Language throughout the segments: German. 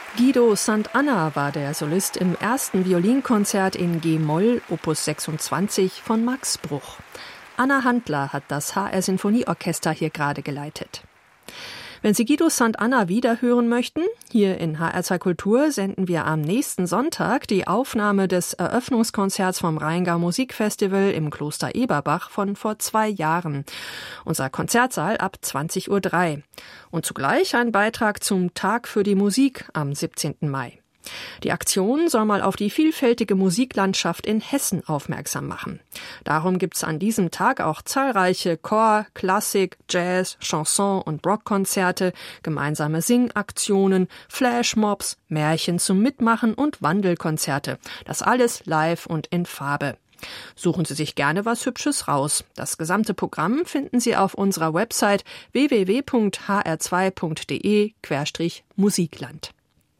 Guido Sant'Anna war der Solist im ersten Violinkonzert in G-Moll, Opus 26 von Max Bruch. Anna Handler hat das HR-Sinfonieorchester hier gerade geleitet. Wenn Sie Guido Sant'Anna wiederhören möchten, hier in HR2 Kultur senden wir am nächsten Sonntag die Aufnahme des Eröffnungskonzerts vom Rheingau Musikfestival im Kloster Eberbach von vor 2 Jahren. Unser Konzertsaal ab 20:03 Uhr. Und zugleich ein Beitrag zum Tag für die Musik am 17. Mai. Die Aktion soll mal auf die vielfältige Musiklandschaft in Hessen aufmerksam machen. Darum gibt's an diesem Tag auch zahlreiche Chor-, Klassik-, Jazz-, Chanson- und Rockkonzerte, gemeinsame Singaktionen, Flashmobs, Märchen zum Mitmachen und Wandelkonzerte. Das alles live und in Farbe. Suchen Sie sich gerne was Hübsches raus. Das gesamte Programm finden Sie auf unserer Website www.hr2.de/Musikland.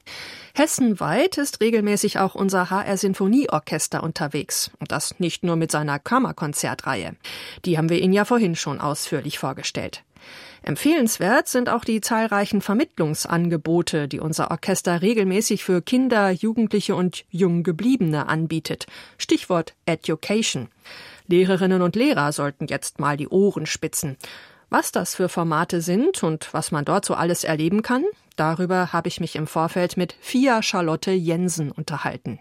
Hessenweit ist regelmäßig auch unser HR-Sinfonieorchester unterwegs. Und das nicht nur mit seiner Kammerkonzertreihe. Die haben wir Ihnen ja vorhin schon ausführlich vorgestellt. Empfehlenswert sind auch die zahlreichen Vermittlungsangebote, die unser Orchester regelmäßig für Kinder, Jugendliche und Junggebliebene anbietet. Stichwort Education. Lehrerinnen und Lehrer sollten jetzt mal die Ohren spitzen. Was das für Formate sind und was man dort so alles erleben kann, darüber habe ich mich im Vorfeld mit Fia Charlotte Jensen unterhalten.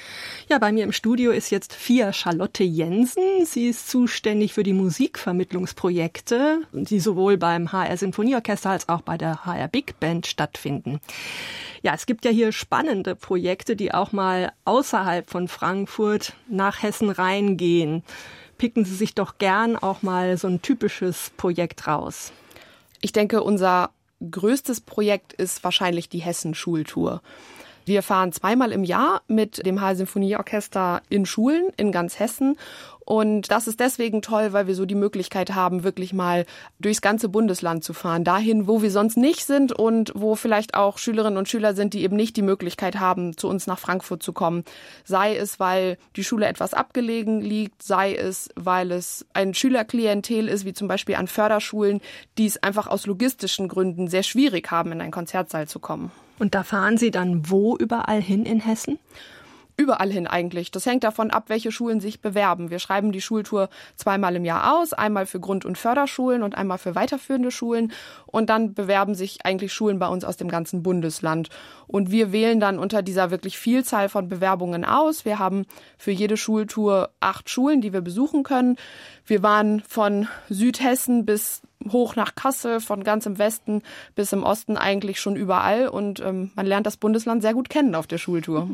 Ja, bei mir im Studio ist jetzt Fia Charlotte Jensen. Sie ist zuständig für die Musikvermittlungsprojekte, die sowohl beim HR Sinfonieorchester als auch bei der HR Big Band stattfinden. Ja, es gibt ja hier spannende Projekte, die auch mal außerhalb von Frankfurt nach Hessen reingehen. Picken Sie sich doch gern auch mal so ein typisches Projekt raus. Ich denke, unser größtes Projekt ist wahrscheinlich die Hessen-Schultour. Wir fahren 2-mal im Jahr mit dem HR-Sinfonieorchester in Schulen in ganz Hessen. Und das ist deswegen toll, weil wir so die Möglichkeit haben, wirklich mal durchs ganze Bundesland zu fahren. Dahin, wo wir sonst nicht sind und wo vielleicht auch Schülerinnen und Schüler sind, die eben nicht die Möglichkeit haben, zu uns nach Frankfurt zu kommen. Sei es, weil die Schule etwas abgelegen liegt, sei es, weil es ein Schülerklientel ist, wie zum Beispiel an Förderschulen, die es einfach aus logistischen Gründen sehr schwierig haben, in einen Konzertsaal zu kommen. Und da fahren Sie dann wo überall hin in Hessen? Überall hin eigentlich. Das hängt davon ab, welche Schulen sich bewerben. Wir schreiben die Schultour 2-mal im Jahr aus, einmal für Grund- und Förderschulen und einmal für weiterführende Schulen. Und dann bewerben sich eigentlich Schulen bei uns aus dem ganzen Bundesland. Und wir wählen dann unter dieser wirklich Vielzahl von Bewerbungen aus. Wir haben für jede Schultour 8 Schulen, die wir besuchen können. Wir waren von Südhessen bis hoch nach Kassel, von ganz im Westen bis im Osten eigentlich schon überall. Und man lernt das Bundesland sehr gut kennen auf der Schultour.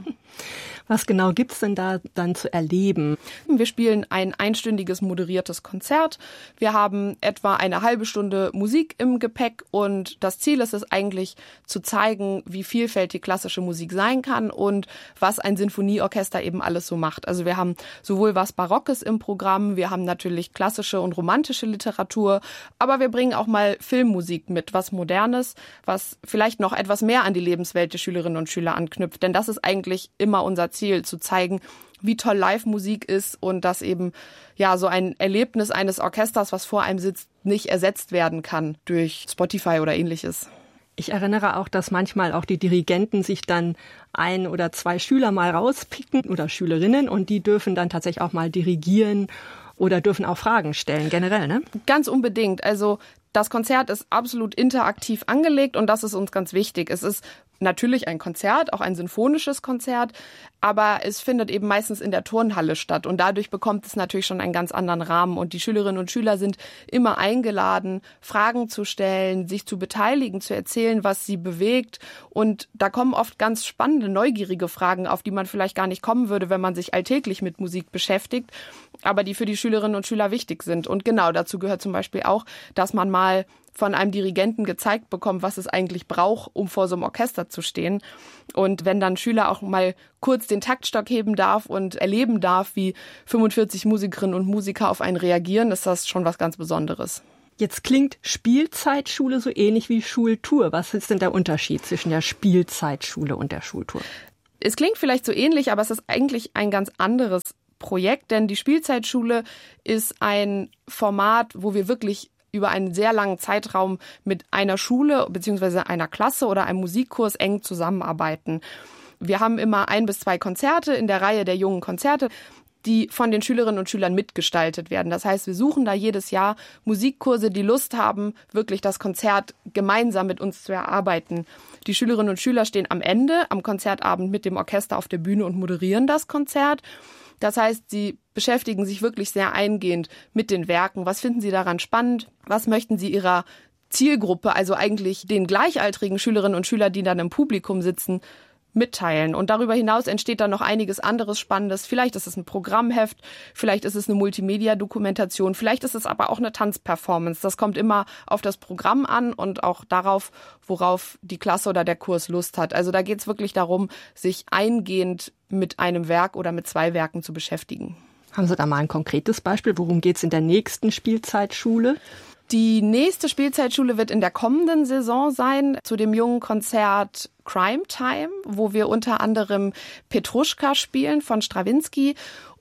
Was genau gibt's denn da dann zu erleben? Wir spielen ein einstündiges moderiertes Konzert. Wir haben etwa eine halbe Stunde Musik im Gepäck und das Ziel ist es eigentlich zu zeigen, wie vielfältig klassische Musik sein kann und was ein Sinfonieorchester eben alles so macht. Also wir haben sowohl was Barockes im Programm, wir haben natürlich klassische und romantische Literatur, aber wir bringen auch mal Filmmusik mit, was Modernes, was vielleicht noch etwas mehr an die Lebenswelt der Schülerinnen und Schüler anknüpft. Denn das ist eigentlich immer unser Ziel, zu zeigen, wie toll Live-Musik ist und dass eben ja so ein Erlebnis eines Orchesters, was vor einem sitzt, nicht ersetzt werden kann durch Spotify oder ähnliches. Ich erinnere auch, dass manchmal auch die Dirigenten sich dann 1 oder 2 Schüler mal rauspicken oder Schülerinnen und die dürfen dann tatsächlich auch mal dirigieren oder dürfen auch Fragen stellen, generell, ne? Ganz unbedingt. Also das Konzert ist absolut interaktiv angelegt und das ist uns ganz wichtig. Es ist natürlich ein Konzert, auch ein sinfonisches Konzert, aber es findet eben meistens in der Turnhalle statt und dadurch bekommt es natürlich schon einen ganz anderen Rahmen und die Schülerinnen und Schüler sind immer eingeladen, Fragen zu stellen, sich zu beteiligen, zu erzählen, was sie bewegt und da kommen oft ganz spannende, neugierige Fragen, auf die man vielleicht gar nicht kommen würde, wenn man sich alltäglich mit Musik beschäftigt, aber die für die Schülerinnen und Schüler wichtig sind und genau dazu gehört zum Beispiel auch, dass man mal von einem Dirigenten gezeigt bekommt, was es eigentlich braucht, um vor so einem Orchester zu stehen. Und wenn dann Schüler auch mal kurz den Taktstock heben darf und erleben darf, wie 45 Musikerinnen und Musiker auf einen reagieren, ist das schon was ganz Besonderes. Jetzt klingt Spielzeitschule so ähnlich wie Schultour. Was ist denn der Unterschied zwischen der Spielzeitschule und der Schultour? Es klingt vielleicht so ähnlich, aber es ist eigentlich ein ganz anderes Projekt, denn die Spielzeitschule ist ein Format, wo wir wirklich über einen sehr langen Zeitraum mit einer Schule bzw. einer Klasse oder einem Musikkurs eng zusammenarbeiten. Wir haben immer 1 bis 2 Konzerte in der Reihe der jungen Konzerte, die von den Schülerinnen und Schülern mitgestaltet werden. Das heißt, wir suchen da jedes Jahr Musikkurse, die Lust haben, wirklich das Konzert gemeinsam mit uns zu erarbeiten. Die Schülerinnen und Schüler stehen am Ende, am Konzertabend mit dem Orchester auf der Bühne und moderieren das Konzert. Das heißt, sie beschäftigen sich wirklich sehr eingehend mit den Werken. Was finden sie daran spannend? Was möchten sie ihrer Zielgruppe, also eigentlich den gleichaltrigen Schülerinnen und Schülern, die dann im Publikum sitzen, mitteilen. Und darüber hinaus entsteht dann noch einiges anderes Spannendes. Vielleicht ist es ein Programmheft, vielleicht ist es eine Multimedia-Dokumentation, vielleicht ist es aber auch eine Tanzperformance. Das kommt immer auf das Programm an und auch darauf, worauf die Klasse oder der Kurs Lust hat. Also da geht es wirklich darum, sich eingehend mit einem Werk oder mit 2 Werken zu beschäftigen. Haben Sie da mal ein konkretes Beispiel? Worum geht es in der nächsten Spielzeitschule? Die nächste Spielzeitschule wird in der kommenden Saison sein, zu dem jungen Konzert Crime Time, wo wir unter anderem Petruschka spielen von Strawinsky.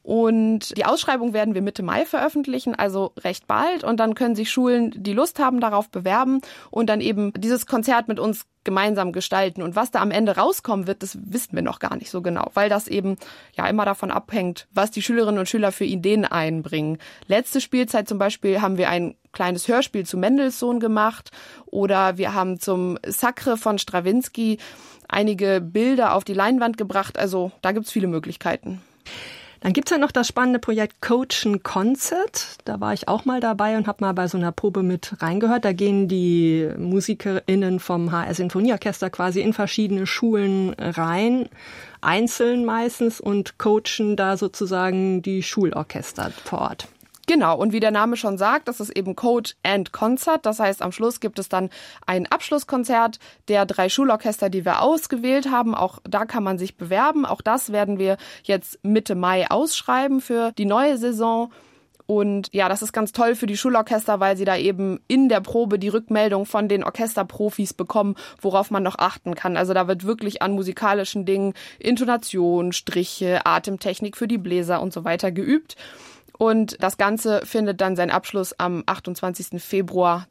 Und die Ausschreibung werden wir Mitte Mai veröffentlichen, also recht bald. Und dann können sich Schulen, die Lust haben, darauf bewerben und dann eben dieses Konzert mit uns gemeinsam gestalten. Und was da am Ende rauskommen wird, das wissen wir noch gar nicht so genau, weil das eben ja immer davon abhängt, was die Schülerinnen und Schüler für Ideen einbringen. Letzte Spielzeit zum Beispiel haben wir ein kleines Hörspiel zu Mendelssohn gemacht oder wir haben zum Sacre von Strawinsky einige Bilder auf die Leinwand gebracht. Also da gibt's viele Möglichkeiten. Dann gibt's ja noch das spannende Projekt Coachen Concert. Da war ich auch mal dabei und habe mal bei so einer Probe mit reingehört. Da gehen die MusikerInnen vom HR Sinfonieorchester quasi in verschiedene Schulen rein, einzeln meistens, und coachen da sozusagen die Schulorchester vor Ort. Genau, und wie der Name schon sagt, das ist eben Coach and Concert. Das heißt, am Schluss gibt es dann ein Abschlusskonzert der 3 Schulorchester, die wir ausgewählt haben. Auch da kann man sich bewerben. Auch das werden wir jetzt Mitte Mai ausschreiben für die neue Saison. Und ja, das ist ganz toll für die Schulorchester, weil sie da eben in der Probe die Rückmeldung von den Orchesterprofis bekommen, worauf man noch achten kann. Also da wird wirklich an musikalischen Dingen Intonation, Striche, Atemtechnik für die Bläser und so weiter geübt. Und das Ganze findet dann seinen Abschluss am 28. Februar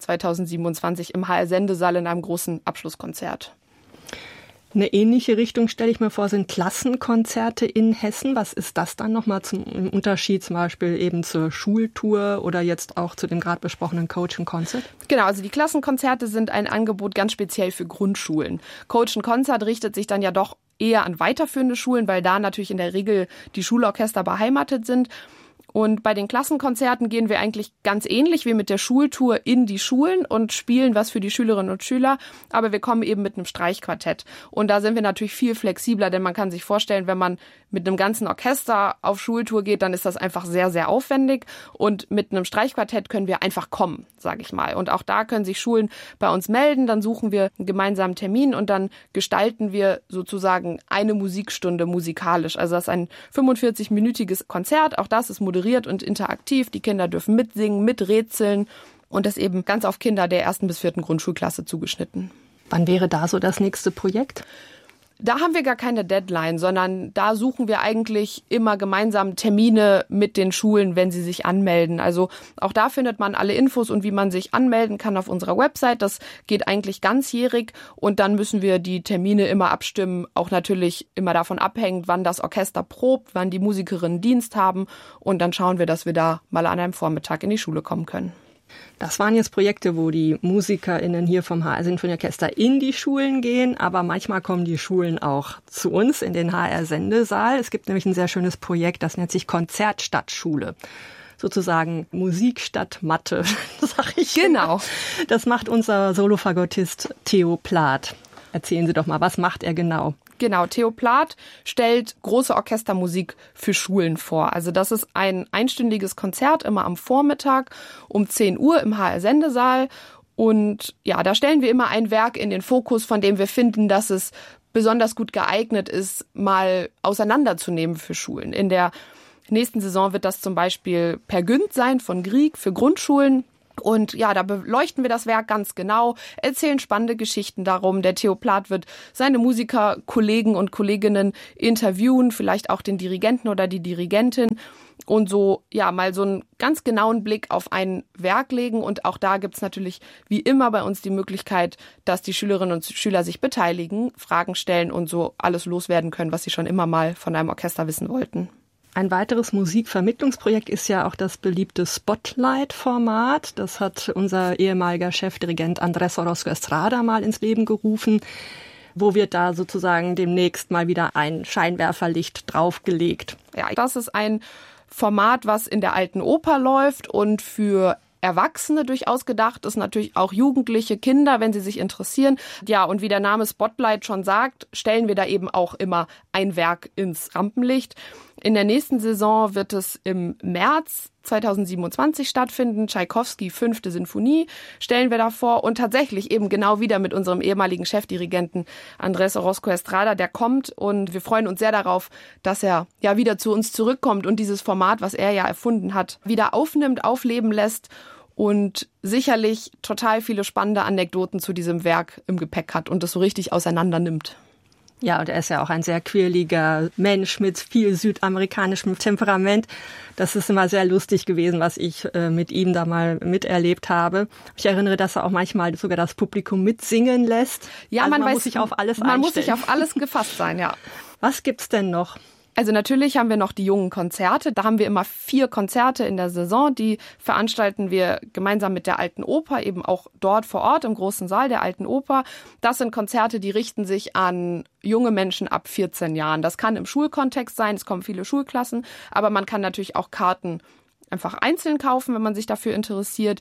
2027 im HR-Sendesaal in einem großen Abschlusskonzert. Eine ähnliche Richtung, stelle ich mir vor, sind Klassenkonzerte in Hessen. Was ist das dann nochmal im Unterschied zum Beispiel eben zur Schultour oder jetzt auch zu dem gerade besprochenen Coach & Concert? Genau, also die Klassenkonzerte sind ein Angebot ganz speziell für Grundschulen. Coach & Concert richtet sich dann ja doch eher an weiterführende Schulen, weil da natürlich in der Regel die Schulorchester beheimatet sind. Und bei den Klassenkonzerten gehen wir eigentlich ganz ähnlich wie mit der Schultour in die Schulen und spielen was für die Schülerinnen und Schüler. Aber wir kommen eben mit einem Streichquartett. Und da sind wir natürlich viel flexibler, denn man kann sich vorstellen, wenn man mit einem ganzen Orchester auf Schultour geht, dann ist das einfach sehr, sehr aufwendig. Und mit einem Streichquartett können wir einfach kommen, sage ich mal. Und auch da können sich Schulen bei uns melden. Dann suchen wir einen gemeinsamen Termin und dann gestalten wir sozusagen eine Musikstunde musikalisch. Also das ist ein 45-minütiges Konzert. Auch das ist moderiert und interaktiv. Die Kinder dürfen mitsingen, miträtseln und das eben ganz auf Kinder der 1. bis 4. Grundschulklasse zugeschnitten. Wann wäre da so das nächste Projekt? Da haben wir gar keine Deadline, sondern da suchen wir eigentlich immer gemeinsam Termine mit den Schulen, wenn sie sich anmelden. Also auch da findet man alle Infos und wie man sich anmelden kann auf unserer Website. Das geht eigentlich ganzjährig und dann müssen wir die Termine immer abstimmen, auch natürlich immer davon abhängend, wann das Orchester probt, wann die Musikerinnen Dienst haben und dann schauen wir, dass wir da mal an einem Vormittag in die Schule kommen können. Das waren jetzt Projekte, wo die MusikerInnen hier vom HR Sinfonieorchester in die Schulen gehen, aber manchmal kommen die Schulen auch zu uns in den HR-Sendesaal. Es gibt nämlich ein sehr schönes Projekt, das nennt sich Konzert statt Schule. Sozusagen Musik statt Mathe, sag ich. Genau. Das macht unser Solofagottist Theo Plath. Erzählen Sie doch mal, was macht er genau? Genau, Theo Plath stellt große Orchestermusik für Schulen vor. Also das ist ein einstündiges Konzert immer am Vormittag um 10 Uhr im HR-Sendesaal. Und ja, da stellen wir immer ein Werk in den Fokus, von dem wir finden, dass es besonders gut geeignet ist, mal auseinanderzunehmen für Schulen. In der nächsten Saison wird das zum Beispiel Per Günd sein von Grieg für Grundschulen. Und ja, da beleuchten wir das Werk ganz genau, erzählen spannende Geschichten darum. Der Theo Plath wird seine Musikerkollegen und Kolleginnen interviewen, vielleicht auch den Dirigenten oder die Dirigentin und so ja mal so einen ganz genauen Blick auf ein Werk legen. Und auch da gibt's natürlich wie immer bei uns die Möglichkeit, dass die Schülerinnen und Schüler sich beteiligen, Fragen stellen und so alles loswerden können, was sie schon immer mal von einem Orchester wissen wollten. Ein weiteres Musikvermittlungsprojekt ist ja auch das beliebte Spotlight-Format. Das hat unser ehemaliger Chefdirigent Andrés Orozco Estrada mal ins Leben gerufen, wo wird da sozusagen demnächst mal wieder ein Scheinwerferlicht draufgelegt. Ja, das ist ein Format, was in der Alten Oper läuft und für Erwachsene durchaus gedacht ist, natürlich auch Jugendliche, Kinder, wenn sie sich interessieren. Ja, und wie der Name Spotlight schon sagt, stellen wir da eben auch immer ein Werk ins Rampenlicht. In der nächsten Saison wird es im März 2027 stattfinden. Tschaikowski 5. Sinfonie stellen wir da vor und tatsächlich eben genau wieder mit unserem ehemaligen Chefdirigenten Andrés Orozco Estrada, der kommt und wir freuen uns sehr darauf, dass er ja wieder zu uns zurückkommt und dieses Format, was er ja erfunden hat, wieder aufnimmt, aufleben lässt und sicherlich total viele spannende Anekdoten zu diesem Werk im Gepäck hat und es so richtig auseinander nimmt. Ja, und er ist ja auch ein sehr quirliger Mensch mit viel südamerikanischem Temperament. Das ist immer sehr lustig gewesen, was ich mit ihm da mal miterlebt habe. Ich erinnere, dass er auch manchmal sogar das Publikum mitsingen lässt. Ja, also man muss sich auf alles einstellen. Man muss sich auf alles gefasst sein, ja. Was gibt's denn noch? Also natürlich haben wir noch die jungen Konzerte. Da haben wir immer 4 Konzerte in der Saison. Die veranstalten wir gemeinsam mit der Alten Oper, eben auch dort vor Ort im großen Saal der Alten Oper. Das sind Konzerte, die richten sich an junge Menschen ab 14 Jahren. Das kann im Schulkontext sein, es kommen viele Schulklassen, aber man kann natürlich auch Karten einfach einzeln kaufen, wenn man sich dafür interessiert.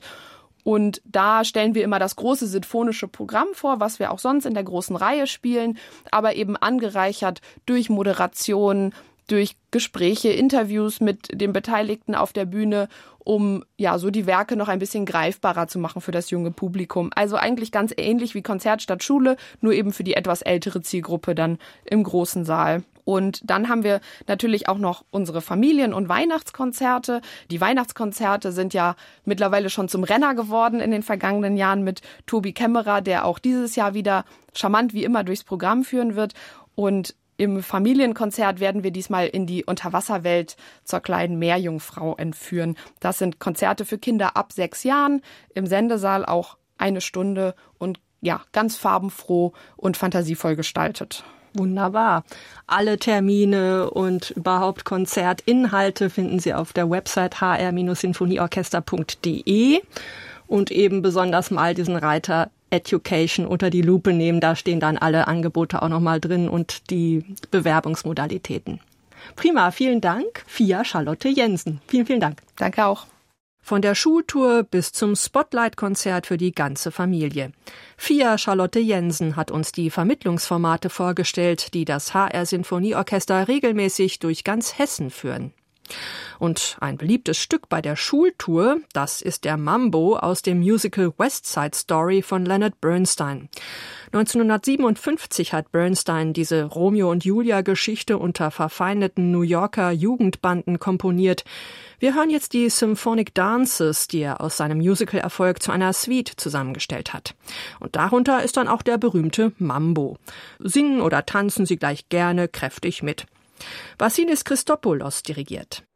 Und da stellen wir immer das große sinfonische Programm vor, was wir auch sonst in der großen Reihe spielen, aber eben angereichert durch Moderation, durch Gespräche, Interviews mit den Beteiligten auf der Bühne, um ja so die Werke noch ein bisschen greifbarer zu machen für das junge Publikum. Also eigentlich ganz ähnlich wie Konzert statt Schule, nur eben für die etwas ältere Zielgruppe dann im großen Saal. Und dann haben wir natürlich auch noch unsere Familien- und Weihnachtskonzerte. Die Weihnachtskonzerte sind ja mittlerweile schon zum Renner geworden in den vergangenen Jahren mit Tobi Kämmerer, der auch dieses Jahr wieder charmant wie immer durchs Programm führen wird. Und im Familienkonzert werden wir diesmal in die Unterwasserwelt zur kleinen Meerjungfrau entführen. Das sind Konzerte für Kinder ab 6 Jahren, im Sendesaal auch 1 Stunde und ja, ganz farbenfroh und fantasievoll gestaltet. Wunderbar. Alle Termine und überhaupt Konzertinhalte finden Sie auf der Website hr-sinfonieorchester.de und eben besonders mal diesen Reiter Education unter die Lupe nehmen. Da stehen dann alle Angebote auch nochmal drin und die Bewerbungsmodalitäten. Prima, vielen Dank. Fia Charlotte Jensen. Vielen, vielen Dank. Danke auch. Von der Schultour bis zum Spotlight-Konzert für die ganze Familie. Fia Charlotte Jensen hat uns die Vermittlungsformate vorgestellt, die das HR Sinfonieorchester regelmäßig durch ganz Hessen führen. Und ein beliebtes Stück bei der Schultour, das ist der Mambo aus dem Musical West Side Story von Leonard Bernstein. 1957 hat Bernstein diese Romeo und Julia-Geschichte unter verfeindeten New Yorker Jugendbanden komponiert. Wir hören jetzt die Symphonic Dances, die er aus seinem Musical-Erfolg zu einer Suite zusammengestellt hat. Und darunter ist dann auch der berühmte Mambo. Singen oder tanzen Sie gleich gerne kräftig mit. Vassilis Christopoulos dirigiert.